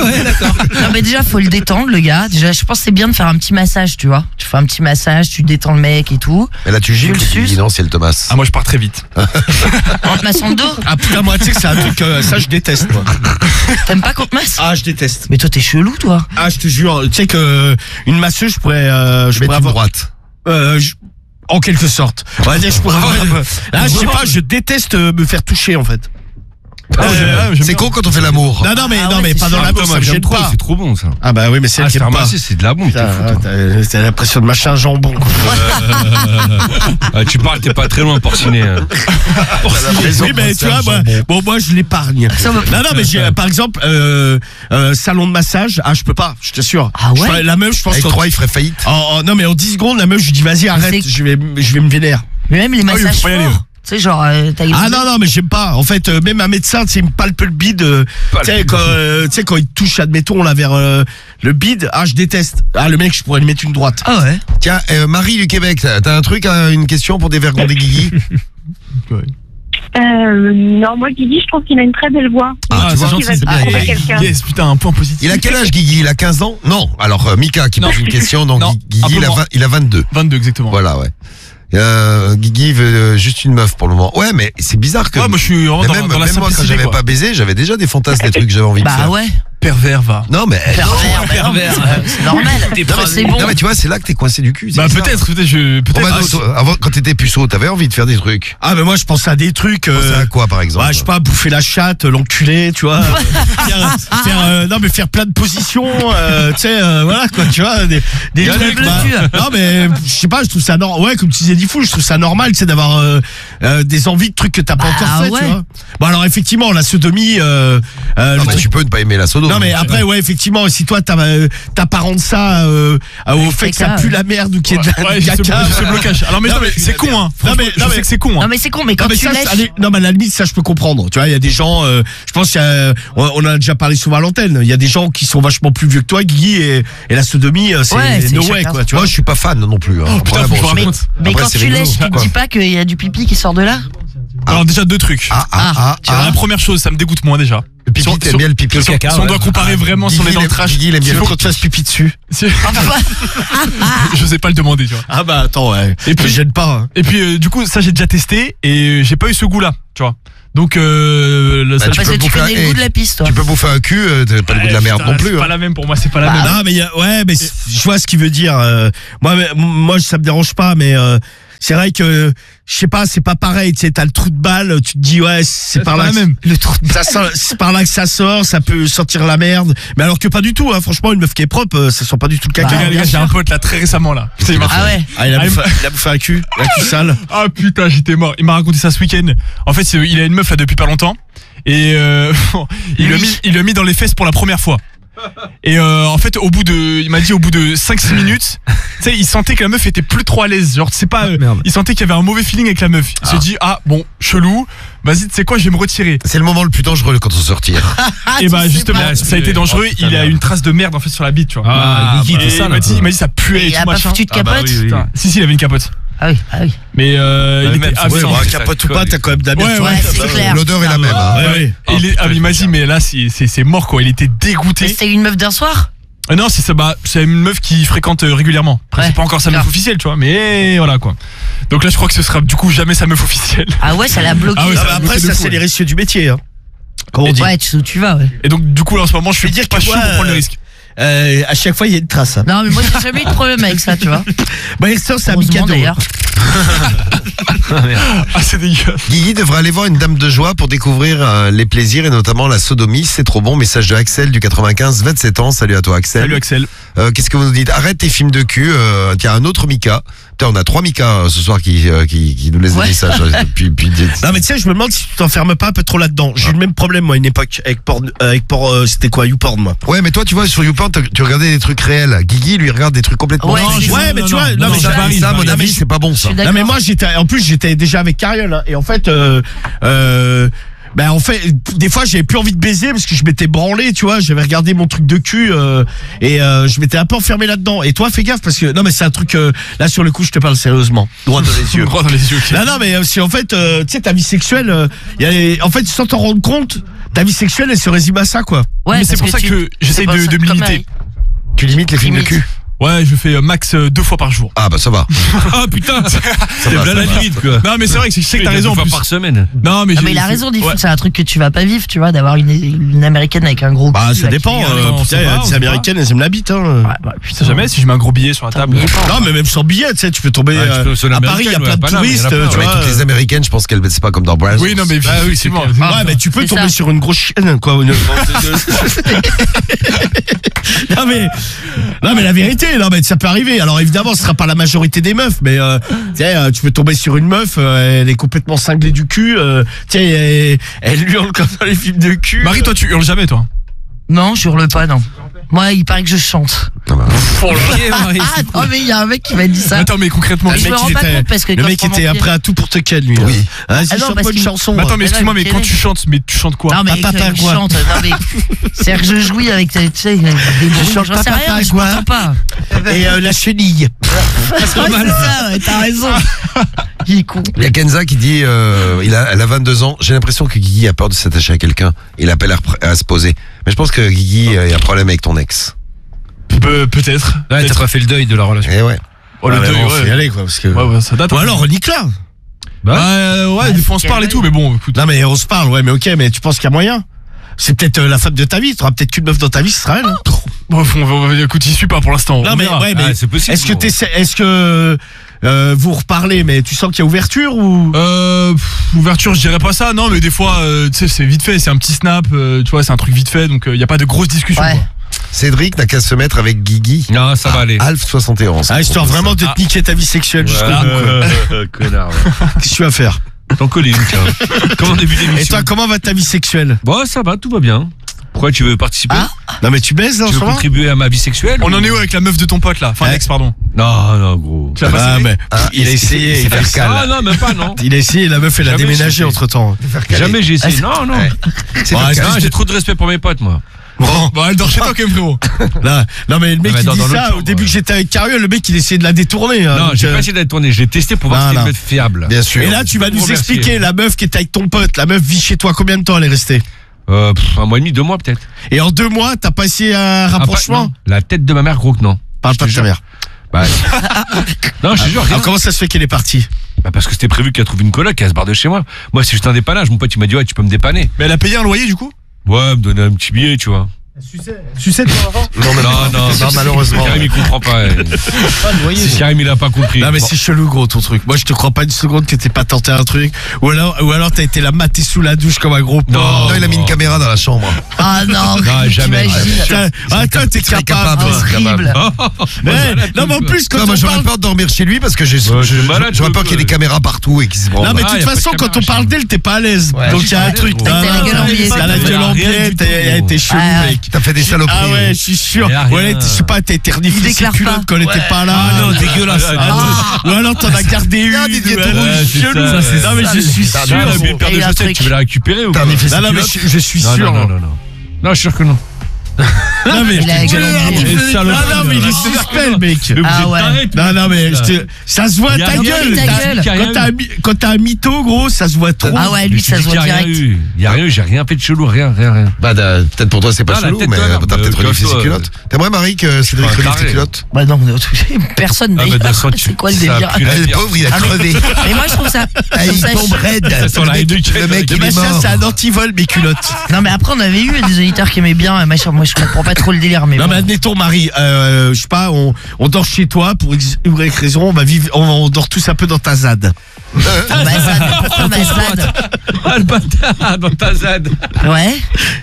non mais déjà faut le détendre le gars. Déjà, je pense que c'est bien de faire un petit massage, tu vois. Tu fais un petit massage, tu détends le mec et tout. Mais là tu gifles le et tu suces. dis non, c'est le Thomas. ah moi je pars très vite On te masse en dos. Ah putain, moi, tu sais que c'est un truc, euh, ça, je déteste, moi. T'aimes pas qu'on te masse? Ah, je déteste. Mais toi t'es chelou, toi. Ah, je te jure, tu sais que euh, une masseuse, je pourrais, euh, je Je mets pourrais une avoir, droite. euh, je- en quelque sorte. On va dire, je pourrais avoir- Ah, je sais pas, je déteste euh, me faire toucher, en fait. Ah, ouais, j'aime- ah, j'aime C'est bien. con quand on fait l'amour. Non, non, mais, Ah non, ouais, mais c'est pas dans chiant. la bouche, ça me gêne trop, pas. c'est trop bon ça. Ah bah oui, mais c'est Ah, elle qui c'est aime pas. ramassé, c'est de la bombe. Putain, ah, t'as t'as l'impression de machin jambon. quoi. Ah, tu parles, t'es pas très loin, Porcinet. hein. Oui, mais tu vois, moi, bon, moi, je l'épargne. Ça me- Non, non, mais j'ai, par exemple, euh, euh, salon de massage, ah, je peux pas, je t'assure. Ah ouais Je ferais- La meuf, je pense Avec qu'en- trois, il ferait faillite. en- en- non, mais en dix secondes, la meuf, je lui dis, vas-y, arrête, c'est- je vais, je vais me vénère. Mais même les Ah oui, massages faut pas y aller, forts. Tu sais, genre, euh, t'as Ah non, non, mais j'aime pas. En fait, euh, même un médecin, tu sais, il me palpe le bide. euh, tu sais, quand, euh, tu sais, quand il touche, admettons, là, vers euh, le bide, ah, je déteste. Ah, le mec, je pourrais lui mettre une droite. Ah ouais. Tiens, euh, Marie du Québec, t'as t'as un truc, hein, une question pour dévergonder Guigui? Euh, non, moi, Guigui, je trouve qu'il a une très belle voix. Ah, tu Je vois, pense qu'il va c'est bien. trouver Il- quelqu'un. yes putain un point positif Il a quel âge Guigui? Il a quinze ans? Non. Alors euh, Mika qui Non. pose une question, donc Non, Guigui un peu il a, moins. vingt- il a vingt-deux. vingt-deux exactement Voilà, ouais. Euh, Guigui veut euh, juste une meuf pour le moment. Ouais, mais c'est bizarre que. ouais moi je suis vraiment mais dans, même, dans la même moi, quand simplicité j'avais quoi. pas baisé, j'avais déjà des fantasmes, des trucs que j'avais envie de Bah faire. ouais. pervers va Non, mais. Pervers, bah non, mais c'est- c'est normal. Non, mais c'est bon. Non, mais tu vois, c'est là que t'es coincé du cul. c'est bah bizarre. peut-être peut-être je Bon, peut-être bah, ah, non, toi, avant, quand t'étais puceau, t'avais envie de faire des trucs. Ah, mais moi, je pense à des trucs. Pensez Euh, à quoi, par exemple? ouais, je sais pas, bouffer la chatte, l'enculer, tu vois. faire, faire, euh, non, mais faire plein de positions, euh, tu sais, euh, voilà, quoi, tu vois. Des, des Il trucs. lève le bah, cul. non, mais je sais pas, je trouve ça normal. Ouais, comme tu disais, dit fou, je trouve ça normal, tu sais, d'avoir euh, euh, des envies de trucs que t'as pas Bah, encore fait, ouais. tu vois. Bon, alors, effectivement, la sodomie, euh, euh, Non, le mais truc- tu peux ne pas aimer la sodo. Non mais après ouais effectivement si toi t'as euh, t'apparentes ça euh, au fait que ça caca, pue ouais. la merde ou qu'il y ait de la Ouais, du j'ai ce, caca. j'ai ce blocage. Alors mais, Non, non, mais mais- c'est con hein. Non, mais- Franchement, non, je mais- sais que c'est con Non hein. mais c'est con, mais quand Non mais, tu ça, lèches. allez, non mais à la limite ça je peux comprendre. Tu vois il y a des gens, euh, je pense qu'il y a, on, on en a déjà parlé souvent à l'antenne. Il y a des gens qui sont vachement plus vieux que toi, Guy, et, et la sodomie, euh, c'est Ouais, c'est no chacun. way quoi. Tu vois. Moi, je suis pas fan non plus. Hein. Oh, putain, Après, faut que je bon, vous c'est- raconte. Mais Après, quand c'est tu rigolo, lèches, tu te quoi. dis pas qu'il y a du pipi qui sort de là? Alors déjà deux trucs. Ah, ah, ah, Alors, ah. la première chose, ça me dégoûte moins déjà. Le pipi, Si on- t'aimes si on- bien le pipi. Si on, si on doit comparer vraiment si on est dans le trash, Guigui, il aime bien Il le faut qu'on te fasse pipi dessus. si- je sais pas le demander, tu vois. Ah bah attends ouais. Et Et puis- puis gêne pas. Hein. Et puis euh, du coup, ça j'ai déjà testé et j'ai pas eu ce goût-là, tu vois. Donc euh, le- ça- Bah, tu Parce peux que tu bouffer connais un- le goût de la piste, toi. Tu peux bouffer un cul, euh, t'as pas le goût de la Ouais, merde putain, non plus. C'est pas hein. la même pour moi, c'est pas la Bah, même. Non mais il y a, ouais mais je vois ce qu'il veut dire. euh, moi mais- moi ça me dérange pas mais euh, c'est vrai que je sais pas c'est pas pareil. Tu sais t'as le trou de balle, tu te dis ouais c'est par pas là. la même. Le trou de... ça sort- c'est par là que ça sort, ça peut sortir la merde. Mais alors que pas du tout. Hein, franchement une meuf qui est propre, euh, ça sent pas du tout le caca. Bah, Les gars, les gars, bien j'ai un sûr. pote là très récemment là. Putain, il m'a- Ah ouais. Ah, il a Ah, bouffé, il a bouffé un cul, un cul sale. Ah putain, j'étais mort. Il m'a raconté ça ce week-end. En fait, c'est- il a une meuf là depuis pas longtemps et euh, il l'a Lui. mis, il l'a mis dans les fesses pour la première fois. Et euh, en fait, au bout de, il m'a dit au bout de cinq six minutes, tu sais, il sentait que la meuf était plus trop à l'aise. Genre, c'est pas, euh, Merde. il sentait qu'il y avait un mauvais feeling avec la meuf. Il s'est dit ah bon, chelou. Vas-y, tu sais quoi, je vais me retirer. C'est le moment le plus dangereux quand on se retire. Et bah tu sais justement, pas. ça a été dangereux. Oh, putain, il a merde. une trace de merde en fait sur la bite, tu vois. Ah, Guigui, Et t'es sale, il m'a dit, un peu. il m'a dit ça puait et Il a tout pas machin. foutu de Ah bah capote? oui, oui. Putain. Si si, il avait une capote. Ah oui, ah oui. Mais euh, Ouais, il même, était c'est Ouais, ça, bon, c'est capote ça, ou pas, quoi. t'as quand même d'habitude. Ouais, Ouais, c'est clair. L'odeur est la même. hein. Ouais, ouais. Et il, est- ah, il m'a dit mais là c'est c'est c'est mort quoi. Il était Mais dégoûté. c'était une meuf d'un soir? Euh, non, c'est ça, bah, c'est une meuf qui fréquente euh, régulièrement. Après, Ouais, c'est pas encore sa meuf clair. officielle, tu vois, mais voilà quoi. Donc là, je crois que ce sera du coup jamais sa meuf officielle. Ah ouais, ça l'a bloqué. Ah ouais, Ah ça bah va après, bloquer de ça fou, c'est ouais. les risques du métier. Hein. Comment on dit Ouais, tu sais où tu vas, ouais. Et donc, du coup, là, en ce moment, je suis dire pas que chaud moi, pour prendre le euh, risque. euh, À chaque fois, il y a une trace. Hein. Non, mais moi, j'ai jamais eu de problème avec ça, tu vois. Bah, ça, c'est un Heureusement, cadeau. d'ailleurs. Ah, c'est dégueulasse. Guigui devrait aller voir une dame de joie pour découvrir euh, les plaisirs et notamment la sodomie. C'est trop bon. Message de Axel du quatre-vingt-quinze, vingt-sept ans. Salut à toi, Axel. Salut Axel. Euh, Qu'est-ce que vous nous dites? Arrête tes films de cul. Euh, tiens, un autre Mika. Putain, on a trois Mika euh, ce soir qui, euh, qui, qui nous laissent Ouais. des messages. euh, Puis, puis, Non mais tu sais, je me demande si tu t'enfermes pas un peu trop là-dedans. J'ai eu le même problème moi à une époque avec porn, euh, avec porn, euh, c'était quoi, YouPorn moi. Ouais, mais toi, tu vois, sur YouPorn, tu tu regardais des trucs réels. Guigui, lui, regarde des trucs complètement Ouais, fake. c'est Ouais, mais tu vois, non, non, mais ça ça- varie, ça, à ça mon varie. avis, c'est pas bon, Je ça. suis Non d'accord. mais moi j'étais, en plus j'étais déjà avec Cariol hein, et en fait, euh, euh, ben en fait, des fois j'avais plus envie de baiser parce que je m'étais branlé, tu vois, j'avais regardé mon truc de cul euh, et euh, je m'étais un peu enfermé là-dedans. Et toi, fais gaffe parce que non mais c'est un truc euh, là sur le coup, je te parle sérieusement, droit dans les yeux. Droit dans les yeux. ok. Non, non, mais aussi en fait, euh, tu sais, ta vie sexuelle, euh, y a les- en fait, sans t'en rendre compte, ta vie sexuelle, elle se résume à ça, quoi. Ouais, Mais c'est parce pour ça tu- que c'est j'essaye pas de, ça, de me comme limiter. Harry. Tu limites les films de Limite. cul. Ouais, je fais euh, max euh, deux fois par jour. Ah, bah, ça va. Ah putain, Ça c'est va, là ça la va. limite quoi. Non, mais c'est vrai que je sais que t'as raison en Deux plus. fois par semaine. Non, mais, Ah, j'ai- mais il a c'est- raison, Diffoul, ouais. c'est un truc que tu vas pas vivre, tu vois, d'avoir une, une américaine avec un gros Bah, cul, ça là, qui- dépend. qui- euh, on putain, sait y pas, a on des sait américaines, elles aiment la bite, hein. Ouais, ouais, Tu putain. sais jamais si je mets un gros billet sur la table. Non, mais même sans billet, tu sais, tu peux tomber. Ouais, tu euh, peux sur à l'américaine, Paris, il y a ouais, plein de pas là, mais il y en a touristes, plein, tu Ouais, vois. toutes les américaines, je pense qu'elles, c'est pas comme dans Brazzers. Oui, non, mais Ah oui, c'est effectivement. clair. Ouais, mais tu peux C'est tomber ça. sur une grosse chienne, quoi. Une- non, mais, non, mais la vérité, non, mais ça peut arriver. Alors, évidemment, ce sera pas la majorité des meufs, mais, euh, tu sais, euh, tu peux tomber sur une meuf, euh, elle est complètement cinglée du cul, euh, tu sais, elle, elle hurle comme dans les films de cul. Marie, toi, tu hurles jamais, toi. Non, je hurle pas, non. Moi, il paraît que je chante. Ah, bah, Ah, non, mais il y a un mec qui m'a dit ça. Attends, mais concrètement. Ah, Le je me mec, rends il pas était- compte parce que le quand mec je prends était mon pied- prêt à tout pour te ken, lui. Oui. Hein. Vas-y, Ah non, chante parce pas une qu'il- chanson. Mais attends, mais Mais excuse-moi, non, mais mais quand quel tu est- chantes, mais tu chantes quoi? Non, mais Papa que je quoi. chante. Non, mais c'est-à-dire que je jouis avec, tu sais, des bruits, chante j'en sais papa rien, mais je quoi. m'entends pas. Et euh, la chenille. Ouais, c'est ça, ouais, t'as raison. Il est con. Il y a Kenza qui dit, euh, il a, elle a vingt-deux ans. J'ai l'impression que Guigui a peur de s'attacher à quelqu'un. Il appelle à, repre- à se poser. Mais je pense que Guigui, euh, il y a un problème avec ton ex. Pe- Peut-être. Ouais, t'as Peut-être. pas fait le deuil de la relation. Eh ouais. Oh, le Ouais, deuil, bon, faut y ouais. aller, quoi, parce que. Ouais, ouais, ça date. Ou hein. alors, nique-la. Bah, euh, ouais, des fois on se parle et tout, mais bon, écoute. Non, mais on se parle, ouais, mais ok, mais tu penses qu'il y a moyen? C'est peut-être euh, la femme de ta vie, t'auras peut-être qu'une meuf dans ta vie, ce sera elle. hein. Bon, on va- on va- écoute, j'y suis pas pour l'instant. Non, on mais, verra. ouais, mais Ah, c'est possible. est-ce que bon. t'essaies, est-ce que, euh, vous reparlez, mais tu sens qu'il y a ouverture ou? Euh, pff, ouverture, je dirais pas ça, non, mais des fois, euh, tu sais, c'est vite fait, c'est un petit snap, euh, tu vois, c'est un truc vite fait, donc il y a pas de grosses discussions. Ouais. Quoi. Cédric n'a qu'à se mettre avec Guigui. Non, ça va aller. Alf soixante et onze. Ah, histoire vraiment de te Ah. niquer ta vie sexuelle jusqu'au Voilà. bout, quoi. Euh, Connard. ouais. Qu'est-ce que tu vas faire? T'en connais une, tiens. Comment début Et d'émission? toi, comment va ta vie sexuelle? Bon, ça va, tout va bien. Pourquoi tu veux participer? Ah. Non mais tu baises là en Tu ce veux moment? contribuer à ma vie sexuelle? On ou- en est où avec la meuf de ton pote là? Enfin, Ouais. l'ex, pardon. Non, non, gros. Tu l'as pas Ah, serré mais Ah, il a il s'est- essayé, il s'est il a fait essayé. Ah non, même pas, non. Il a essayé, la meuf elle a Jamais déménagé j'ai- entre temps. Jamais j'ai essayé. Non, non. Ouais. C'est Ouais, faire c'est- Non, caler. j'ai trop de respect pour mes potes, moi. Bon, Bon, elle dort chez toi quand même, frérot. là, non mais le mec Ah, mais il dans- dit dans l'autre ça, au chambre, début ouais. que j'étais avec Carriole, le mec il essayait de la détourner. hein, Non, donc, j'ai euh, pas essayé d'être tourné. J'ai testé pour voir si Voilà. c'était une meuf fiable. Bien sûr. Et là tu vas nous Remercier. expliquer, la meuf qui était avec ton pote, la meuf vit chez toi, combien de temps elle est restée? Euh, pff, un mois et demi, deux mois peut-être. Et en deux mois, t'as pas essayé un Ah, pas- rapprochement? non. La tête de ma mère, gros que non. Parle pas de te ta jure. mère. Bah, non, je te jure, rien. Alors comment ça se fait qu'elle est partie? Bah, parce que c'était prévu qu'elle trouve une coloc, qu'elle se barre de chez moi. Moi, c'est juste un dépannage. Mon pote, il m'a dit, ouais, tu peux me dépanner. Mais elle a payé un loyer du coup? Ouais, me donner un petit billet, tu vois. Sucette ton enfant? Non, non, Non, non, non, non, malheureusement. Karim, il comprend pas. Si Karim, il a pas compris. Non mais Bon. c'est chelou gros ton truc. Moi je te crois pas une seconde que t'aies pas tenté un truc. Ou alors, ou alors t'as été la mater sous la douche comme un gros Non. porc. Non, il a mis une caméra dans la chambre. Ah non, Non, jamais. t'imagines. Putain, ah, toi t'es serais capable. capable. toi. Horrible. Ouais, non mais en plus quand Non, moi on j'aurais parle... peur de dormir chez lui parce que j'ai Ouais, je- t'es malade, j'aurais toi, peur qu'il y ait des toi. caméras partout et qu'ils se branlent. Non mais de Ah, toute y a pas de façon quand on caméra, parle chez d'elle t'es pas à l'aise. Ouais. Donc il y a un Je suis truc. pas à l'aise, Ah, gros. T'as la gueule en biais, T'as la t'as gueule en rien biais, du t'as tout. été chelou Ah, ouais. mec. T'as fait des saloperies. Ah ouais, je suis sûr. Y a rien. Ouais, je sais pas, t'as été reniflé Il ses déclare culottes pas. quand elle était pas là. Ah non, dégueulasse. Ah, Ou alors t'en as gardé une. Regarde, Didier ouais, Tourouche. ouais, c'est chelou. ça, c'est Non mais je suis ça. sûr. Ah, Non, mais une paire Et de un chaussettes, truc. tu veux la récupérer ou T'as quoi? reniflé ses Non non mais culottes. je je suis Non, sûr. non, non, non, non. Non, je suis sûr que non. Non mais Il a la gueule en biais. Et non salope. non mais il est suspect le mec. Mais vous Ah êtes ouais. tarés, tous Non, les non, mais deux, je là. te- ça se voit Y a ta rien gueule. eu, ta T'as- gueule. Y a rien Quand t'as un mi- quand t'as un mytho, gros, ça se voit trop. Ah ouais, Mais lui tu ça dis se qu'il y voit a rien direct. eu. Il y a rien eu, j'ai rien fait de chelou, rien, rien, rien. Bah, da- peut-être pour toi c'est pas Ah, la chelou, tête mais de merde. t'as peut-être Euh, reniflé ses calme-toi. culottes. T'aimerais Marie que Cédric pas un renifle tes taré. culottes? Bah non, personne Ah, bah, de d'ailleurs. toute façon, tu- C'est quoi le ça délire? pue la Ah, le bière. pauvre il a Ah, mais- crevé. Mais moi je trouve ça. je Ah, trouve il ça tombe raide. Ça sent Le la mec- Heineken. Le mec Le il est machin, mort. c'est un antivol, mes culottes. Non mais après on avait eu des auditeurs qui aimaient bien machin. Moi je comprends pas trop le délire mais. Non, bon. mais admettons, Marie, euh, je sais pas, on, on dort chez toi pour X ou Y raison, on va vivre, on, on dort tous un peu dans ta zad. Ma zad, pourquoi ma zad? Ah, le bâtard, dans ta zad. Ouais.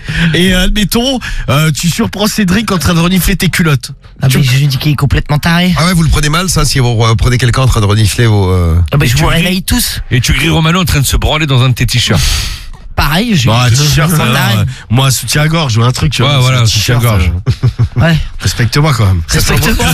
Et euh, admettons, euh, tu surprends Cédric en train de renifler tes culottes. Ah mais je lui dis qu'il est complètement taré. Ah ouais, vous le prenez mal ça si vous euh, prenez quelqu'un en train de renifler vos. euh, Ah bah je tu vous ris. réveille tous. Et tu grilles Romano en train de se branler dans un de tes t-shirts. Pareil, je Bon, un je- t-shirt, je- alors, taré. euh, moi, un soutien-gorge ou un truc. tu Ouais, vois, voilà, un un t-shirt, soutien-gorge. euh, Ouais. Respecte-moi quand même. Respecte-moi.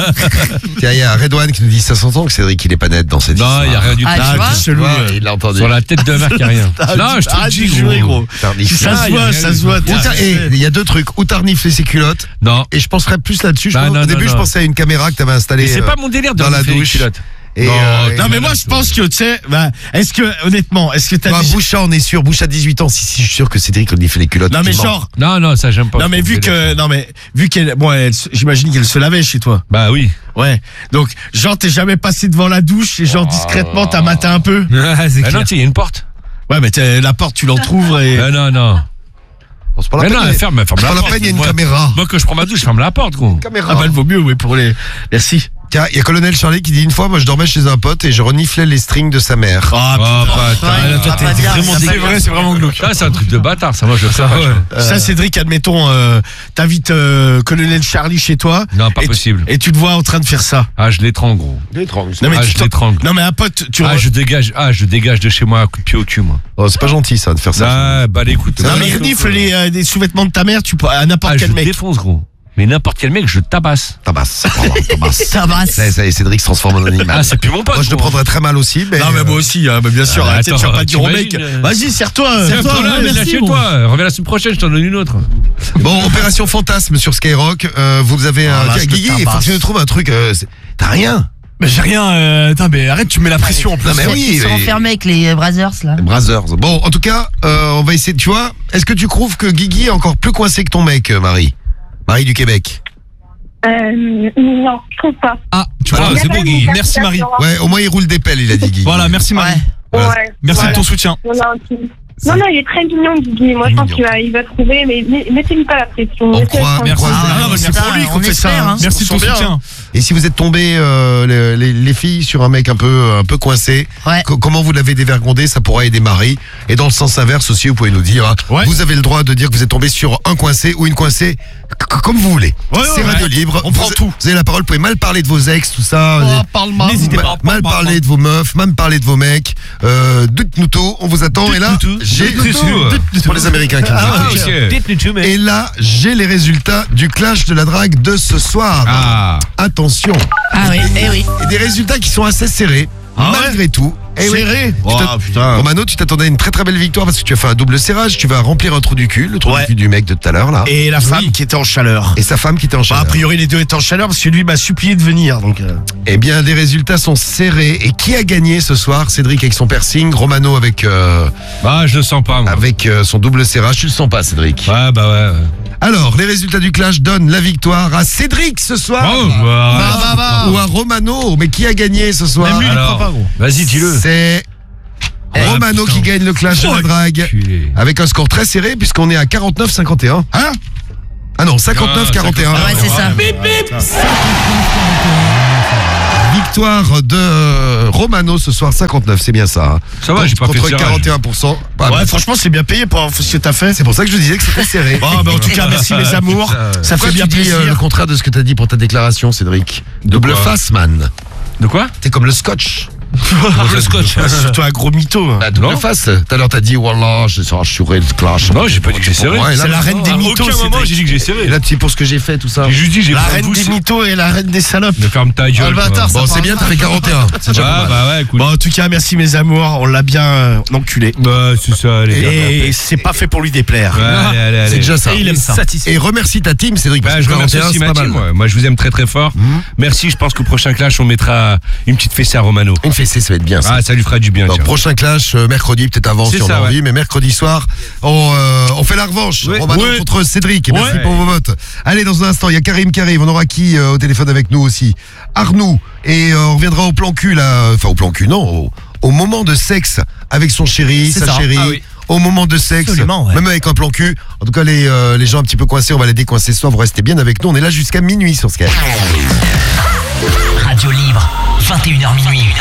Tiens, il y a Redouane qui nous dit ça s'entend que Cédric il est pas net dans cette Non, histoire. il y a rien du tout. Ah, tu vois t'es chelou. Ouais, euh. il l'a entendu. Sur la tête de la mère, il y a rien. Arrête, Non, je te le arrête dis, de jouer, gros. T'as reniflé. Ça Ah, se y a voit, rien ça du se tout. voit. Ou t'es t'as- suspect. eh, il y a deux trucs. Ou t'as reniflé ses culottes. Non. Et je penserais plus là-dessus. Je Bah, pense- non, Au non, début, je non. pensais à une caméra que t'avais installée. Et c'est euh, pas mon délire de dans la renifler les douche. culottes. Et, Non, euh, Non mais moi je pense que tu sais, bah, est-ce que honnêtement, est-ce que t'as Bah, déjà- Boucha, on est sûr. Boucha, dix-huit ans. Si, si, je suis sûr que Cédric renifle les culottes. Non mais Il ment. genre, Non, non, ça j'aime pas. non mais vu que, non mais vu qu'elle, bon, elle se- j'imagine qu'elle se lavait chez toi. Bah oui. Ouais. Donc genre t'es jamais passé devant la douche et genre discrètement t'as maté un peu. Ah non, tu sais, il y a une porte. Ouais mais t'as- la porte tu l'entrouvres et. Ah non, non. On se prend la Mais peine, non, il y a- ferme, ferme on se la prend la porte. peine, il y a une Moi- caméra. Moi, quand je prends ma douche, je ferme la porte, gros. Caméra. Ah bah elle vaut mieux oui pour les. Merci. Tiens, il y a Colonel Charlie qui dit une fois, moi je dormais chez un pote et je reniflais les strings de sa mère. Ah Oh, putain. bâtard. Ouais, Là, toi, ça t'es va bien, vraiment ça va dégueulasse. C'est vrai, c'est vraiment glauque. Ça, c'est un truc de bâtard, ça, moi, je le sais pas. je- Ça Cédric, admettons, euh, t'invites euh, Colonel Charlie chez toi. Non, pas et tu- possible. Et tu te vois en train de faire ça. Ah, je l'étrangle, gros. Non mais Ah, tu je t'en- l'étrangle. Non mais un pote, tu. Ah, re- je dégage, ah, je dégage de chez moi à coup de pied au cul, moi. Oh, c'est pas gentil ça de faire ça. Ah, bah, écoute. Non mais il renifle les, euh, des sous-vêtements de ta mère, tu peux à n'importe Ah, je quel mec. défonce, gros. Mais n'importe quel mec, je tabasse. Tabasse. Pardon, tabasse. Ça va. Ça, ça y est, Cédric se transforme en animal. Ah, c'est plus mon pote. Moi je le gros. prendrais très mal aussi, mais. Non mais moi aussi, hein, mais bien sûr. Ah, arrête, tu attends, vas pas dire au mec. t'imagines, euh, Vas-y, serre-toi. Tiens, serre-toi, prends-la, ouais, laisse-la merci, chez bon. toi. Reviens la semaine prochaine, je t'en donne une autre. Bon, opération fantasme sur Skyrock. Euh, vous avez Ah, un. là, Tiens, je te Guigui, il faut tabasse. que tu nous trouves un truc. euh, c'est- T'as rien. Mais j'ai rien. euh, Attends, mais arrête, tu me mets la pression en plus. Non, mais oui. Ils sont mais- enfermés avec les Brothers là. Brothers. Bon, en tout cas, euh, on va essayer. Tu vois, est-ce que tu trouves que Guigui est encore plus coincé que ton mec, euh, Marie Marie du Québec. Euh, non, je trouve pas. Ah, tu Ah, vois, Il y a c'est quand beau, même Guigui. une Merci Marie. captation, Ouais, au moins il roule des pelles, il a dit Guigui. Voilà, merci Marie. Ouais. hein. Voilà. Ouais. Merci Voilà. de ton soutien. Non, non, non, non, il est très mignon, Guigui. Moi, je pense Mignon. qu'il va, il va trouver, mais mais- mettez-lui pas la pression. On Laissez-le croit- tranquille. merci. Ah, non, mais c'est putain, pour lui on qu'on fait ça. espère, hein. hein. Merci de ton Sens bien, soutien. hein. Et si vous êtes tombé, euh, les, les- les filles, sur un mec un peu, un peu coincé, Ouais. co- comment vous l'avez dévergondé, ça pourra aider Marie. Et dans le sens inverse aussi, vous pouvez nous dire, hein, Ouais. vous avez le droit de dire que vous êtes tombé sur un coincé ou une coincée, c- comme vous voulez. Ouais, ouais, C'est ouais. radio libre. On vous, prend tout. Vous avez la parole, vous pouvez mal parler de vos ex, tout ça. Oh, Vous avez- parle mal. N'hésitez mal, pas. mal parler de vos meufs, même parler de vos mecs. Euh, dites-nous tout, on vous attend. Et là, j'ai C'est pour les Américains qui nous Ah, écoutent. ok. Dites-nous tout, mais. Et là, j'ai les résultats du clash de la drague de ce soir. Ah. Attention. Ah oui, eh oui. Et des résultats qui sont assez serrés, Ah ouais malgré tout. Eh oui. Serré. Tu Oh, te- putain. Romano, tu t'attendais à une très très belle victoire parce que tu as fait un double serrage. Tu vas remplir un trou du cul, le trou Ouais. du cul du mec de tout à l'heure là. Et la femme qui était en chaleur. Et sa femme qui était en Bah, chaleur. a priori, les deux étaient en chaleur parce que lui m'a supplié de venir. Donc, euh, Eh bien, les résultats sont serrés. Et qui a gagné ce soir? Cédric avec son piercing, Romano avec euh, Bah, je le sens pas, moi. avec euh, son double serrage. Tu le sens pas, Cédric? Ouais, bah ouais. ouais. Alors, les résultats du clash donnent la victoire à Cédric ce soir. Oh, bah, bah, bah, bah. Ou à Romano. Mais qui a gagné ce soir? Même lui, il alors. croit pas, gros. Vas-y, dis-le. C'est Romano putain. qui gagne le clash de la drague. Enculé. Avec un score très serré puisqu'on est à quarante-neuf cinquante et un. Hein? Ah non, cinquante-neuf quarante et un. Ah ouais, c'est ça. Victoire de euh, Romano ce soir, cinquante-neuf, c'est bien ça. hein. Ça va, j'ai pas fait Contre de serrage. quarante et un pour cent. Bah, Ouais, bah, franchement, c'est bien payé pour ce que t'as fait. c'est pour ça que je disais que c'était serré. Bon, bah, en tout cas, merci mes amours. Ça Pourquoi fait bien tu dis euh, le plaisir. contraire de ce que t'as dit pour ta déclaration, Cédric? De Double quoi face, man. De quoi? T'es comme le scotch. Le scotch. C'est surtout un gros mytho. Bah, double Non. face. Tout à l'heure, t'as dit, wallah, je serai assuré le clash. Non, j'ai pas dit que j'ai serré. Ouais, là, C'est la reine des À mythos. aucun moment Cédric. j'ai dit que j'ai serré. Et là, tu sais pour ce que j'ai fait, tout ça. J'ai juste dit, j'ai La fait un reine pouce. des mythos et la reine des salopes. Mais ferme ta Ah, gueule. le toi. bâtard, ça Bon, parle c'est bien, pas. t'as fait quarante et un. C'est déjà pas Ah, mal. bah ouais, écoute. Bon, en tout cas, merci mes amours. On l'a bien euh, enculé. Bah, c'est ça, allez. Et c'est pas fait pour lui déplaire. Ouais, allez, allez, allez. C'est déjà ça. Et il aime ça. Et remercie ta team, Cédric. parce Bah, que je remercie quarante et un, aussi c'est ma pas team, mal. moi. Moi, je vous aime très très fort. Merci, je pense qu'au prochain clash, on mettra une petite fessée à Romano. Une fessée, ça va être bien ça. Ah, ça lui fera du bien, Donc, tiens. prochain clash, euh, mercredi, peut-être avant C'est si on ça, a envie, ouais. mais mercredi soir, on, euh, on fait la revanche. Ouais. Romano Ouais. contre Cédric. Et merci Ouais. pour vos votes. Allez, dans un instant, il y a Karim qui arrive. On aura qui euh, au téléphone avec nous aussi? Arnaud. Et euh, on reviendra au plan cul, là. Enfin, au plan cul, non. Au, au moment de sexe avec son chéri, C'est sa ça. chérie. Ah oui. Au moment de sexe, Absolument, ouais. même avec un plan cul. En tout cas, les, euh, les gens un petit peu coincés, on va les décoincer ce soir. Vous restez bien avec nous. On est là jusqu'à minuit sur Skype. Radio libre, vingt et une heures minuit.